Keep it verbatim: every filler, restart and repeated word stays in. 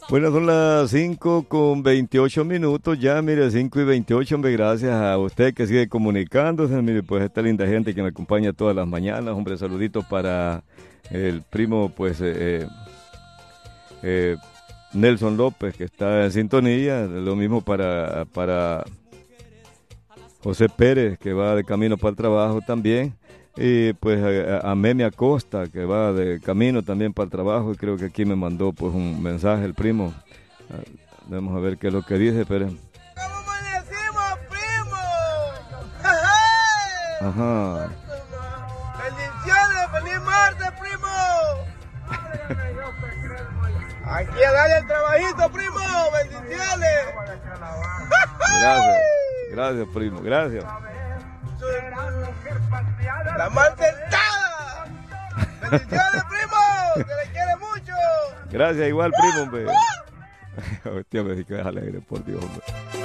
Bueno, son las cinco con veintiocho minutos ya, mire, cinco y veintiocho, hombre, gracias a usted que sigue comunicándose, mire, pues esta linda gente que me acompaña todas las mañanas, hombre, saluditos para el primo, pues, eh, eh, Nelson López, que está en sintonía, lo mismo para, para José Pérez, que va de camino para el trabajo también, y pues a, a Memi Acosta, que va de camino también para el trabajo, y creo que aquí me mandó pues un mensaje el primo. Vamos a ver qué es lo que dice, pero... ¿Cómo amanecimos, primo? Ajá. Bendiciones, feliz martes, primo. Aquí a darle el trabajito, primo. Bendiciones. Gracias, gracias, primo, gracias. La mal tentada. Bendiciones, primo. Se le quiere mucho. Gracias, igual, primo, hombre. Hostia, me dije que es alegre, por Dios, hombre.